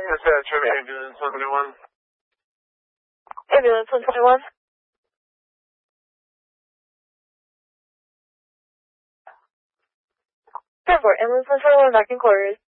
Dispatch, ambulance 121. Ambulance 121. 10-4, ambulance 121 back in quarters.